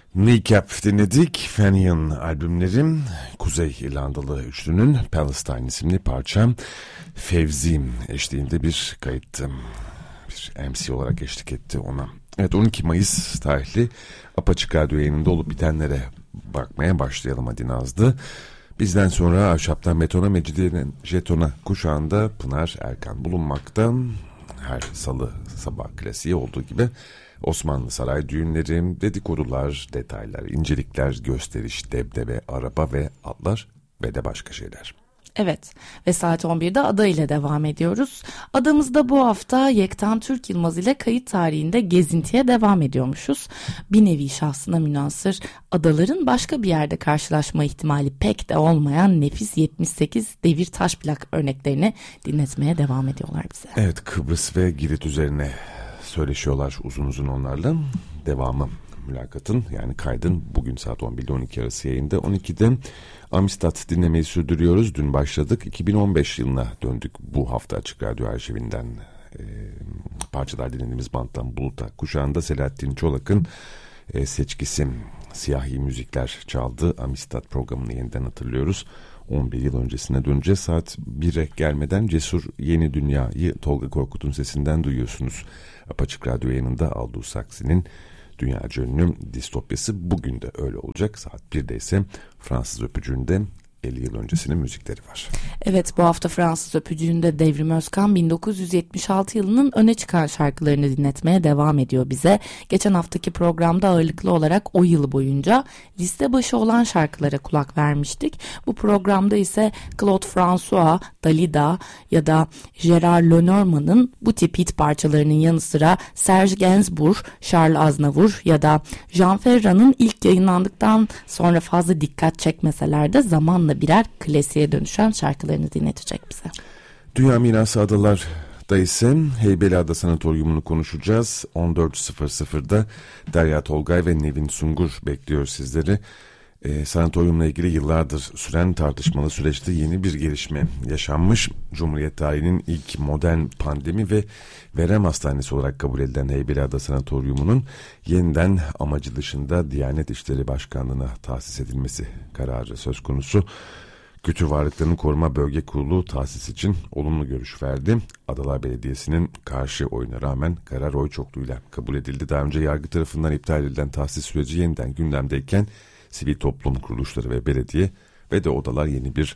Kneecap dinledik. Fanian albümlerim Kuzey İrlandalı üçlünün Palestine isimli parça Fevzi eşliğinde bir kayıttı. Bir MC olarak eşlik etti ona. Evet, 12 Mayıs tarihli Apaçık Radyo yayınında olup bitenlere bakmaya başlayalım hadi Nazlı. Bizden sonra Ahşaptan Betona, Mecidiyeden Jeton'a kuşağında Pınar Erkan bulunmakta. Her salı sabah klasiği olduğu gibi Osmanlı saray düğünleri, dedikodular, detaylar, incelikler, gösteriş, debdebe, araba ve atlar ve de başka şeyler. Evet ve saat 11'de Ada ile devam ediyoruz. Adamızda bu hafta Yektan Türk Yılmaz ile kayıt tarihinde gezintiye devam ediyormuşuz. Bir nevi şahsına münhasır adaların başka bir yerde karşılaşma ihtimali pek de olmayan nefis 78 devir taş plak örneklerini dinletmeye devam ediyorlar bize. Evet, Kıbrıs ve Girit üzerine söyleşiyorlar uzun uzun onlarla. Devamı mülakatın yani kaydın bugün saat 11 ile 12 arası yayında. 12'de Amistad dinlemeyi sürdürüyoruz. Dün başladık. 2015 yılına döndük bu hafta Açık Radyo arşivinden. Parçalar dinlediğimiz banttan Bulut'a kuşağında Selahattin Çolak'ın seçkisi Siyahi Müzikler çaldı. Amistad programını yeniden hatırlıyoruz. 11 yıl öncesine döneceğiz. Saat 1'e gelmeden Cesur Yeni Dünya'yı Tolga Korkut'un sesinden duyuyorsunuz. Apaçık Radyo yayınında Aldous Huxley'nin dünyaca ünlü distopyası bugün de öyle olacak. Saat 1'de ise Fransız Öpücüğü'nde 50 yıl öncesinin müzikleri var. Evet, bu hafta Fransız Öpücüğü'nde Devrim Özkan 1976 yılının öne çıkan şarkılarını dinletmeye devam ediyor bize. Geçen haftaki programda ağırlıklı olarak o yıl boyunca liste başı olan şarkılara kulak vermiştik. Bu programda ise Claude François, Dalida ya da Gérard Lenormand'ın bu tip hit parçalarının yanı sıra Serge Gainsbourg, Charles Aznavour ya da Jean Ferrat'ın ilk yayınlandıktan sonra fazla dikkat çekmeseler de zamanla birer klasiğe dönüşen şarkılarını dinletecek bize. Dünya Mirası Adalar'da ise Heybeliada Sanatoryumu'nu konuşacağız. 14.00'da Derya Tolgay ve Nevin Sungur bekliyor sizleri. Sanatoryumla ilgili yıllardır süren tartışmalı süreçte yeni bir gelişme yaşanmış. Cumhuriyet tarihinin ilk modern pandemi ve verem hastanesi olarak kabul edilen Heybeliada Sanatoryumu'nun yeniden amacı dışında Diyanet İşleri Başkanlığı'na tahsis edilmesi kararı söz konusu. Kültür Varlıklarını Koruma Bölge Kurulu tahsis için olumlu görüş verdi. Adalar Belediyesi'nin karşı oyuna rağmen karar oy çokluğuyla kabul edildi. Daha önce yargı tarafından iptal edilen tahsis süreci yeniden gündemdeyken sivil toplum kuruluşları ve belediye ve de odalar yeni bir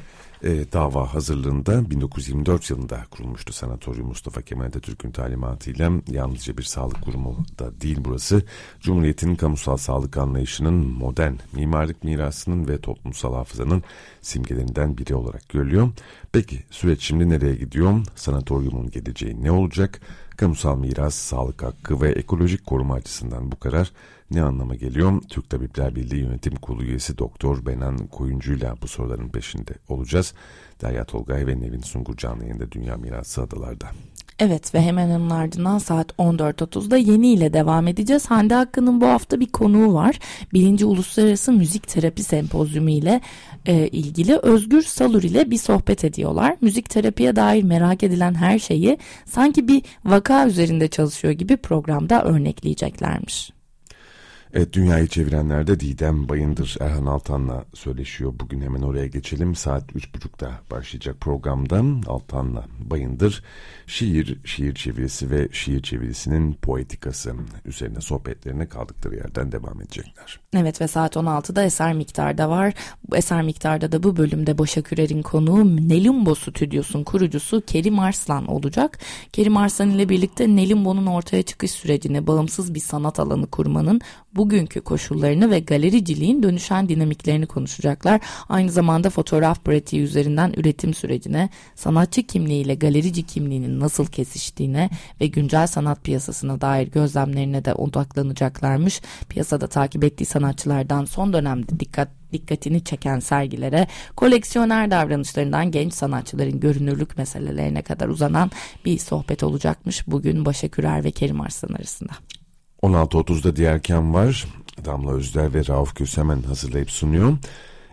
dava hazırlığında. 1924 yılında kurulmuştu sanatoryum Mustafa Kemal Atatürk'ün talimatıyla. Yalnızca bir sağlık kurumu da değil burası. Cumhuriyet'in kamusal sağlık anlayışının, modern mimarlık mirasının ve toplumsal hafızanın simgelerinden biri olarak görülüyor. Peki süreç şimdi nereye gidiyor? Sanatoryumun geleceği ne olacak? Kamusal miras, sağlık hakkı ve ekolojik koruma açısından bu karar ne anlama geliyor? Türk Tabipler Birliği Yönetim Kurulu üyesi Doktor Benan Koyuncu'yla bu soruların peşinde olacağız. Derya Tolgay ve Nevin Sungur canlı yayında Dünya Mirası Adalar'da. Evet ve hemen onun ardından saat 14.30'da Yeni ile devam edeceğiz. Hande Hakkı'nın bu hafta bir konuğu var. 1. Uluslararası Müzik Terapi Sempozyumu ile ilgili Özgür Salur ile bir sohbet ediyorlar. Müzik terapiye dair merak edilen her şeyi sanki bir vaka üzerinde çalışıyor gibi programda örnekleyeceklermiş. Evet, dünyayı çevirenlerde Didem Bayındır Erhan Altan'la söyleşiyor. Bugün hemen oraya geçelim. Saat 3.30'da başlayacak programdan Altan'la Bayındır şiir çevirisi ve şiir çevirisinin poetikası üzerine sohbetlerine kaldıkları yerden devam edecekler. Evet ve saat 16'da Eser Miktar'da var. Bu Eser Miktar'da da bu bölümde Başak Ürer'in konuğu Nelumbo Stüdyosu'nun kurucusu Kerim Arslan olacak. Kerim Arslan ile birlikte Nelumbo'nun ortaya çıkış sürecini, bağımsız bir sanat alanı kurmanın bugünkü koşullarını ve galericiliğin dönüşen dinamiklerini konuşacaklar. Aynı zamanda fotoğraf pratiği üzerinden üretim sürecine, sanatçı kimliğiyle galerici kimliğinin nasıl kesiştiğine ve güncel sanat piyasasına dair gözlemlerine de odaklanacaklarmış. Piyasada takip ettiği sanatçılardan son dönemde dikkatini çeken sergilere, koleksiyoner davranışlarından genç sanatçıların görünürlük meselelerine kadar uzanan bir sohbet olacakmış bugün Başak Ürer ve Kerim Arslan arasında. 16.30'da Diyerken var. Damla Özder ve Rauf Kösemen hazırlayıp sunuyor.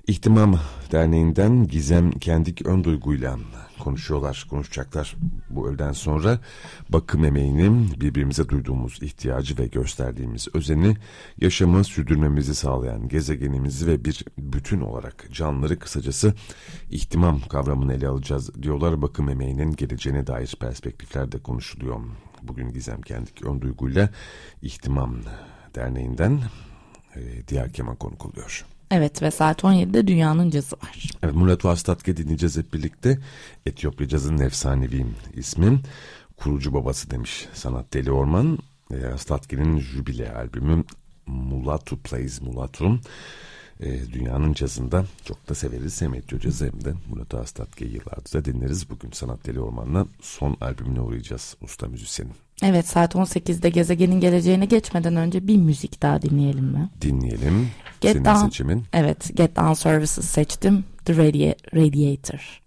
İhtimam Derneği'nden Gizem Kendik Önduyguyla konuşacaklar bu öğleden sonra. Bakım emeğini, birbirimize duyduğumuz ihtiyacı ve gösterdiğimiz özeni, yaşamı sürdürmemizi sağlayan gezegenimizi ve bir bütün olarak canlıları, kısacası ihtimam kavramını ele alacağız diyorlar. Bakım emeğinin geleceğine dair perspektifler de konuşuluyor. Bugün Gizem Kendik Önduyguyla İhtimam Derneği'nden Diyar Kemal konuk oluyor. Evet ve saat 17'de Dünyanın Cazı var. Evet, Murat Vastatke dinleyeceğiz hep birlikte. Etiyopya Cazı'nın efsanevi ismi. Kurucu babası demiş sanat deli Orman. Vastatke'nin jübile albümü Mulatu Plays Mulatu'nun Dünyanın Cazı'nda çok da severiz. Hem Etiyopya Cazı hem de Murat Vastatke'yi yıllardır da dinleriz. Bugün Sanat Deli Orman'la son albümüne uğrayacağız usta müzisyenin. Evet, saat 18'de gezegenin geleceğine geçmeden önce bir müzik daha dinleyelim mi? Dinleyelim. Senin seçimin. Evet, Get Down Services seçtim. The Radiator.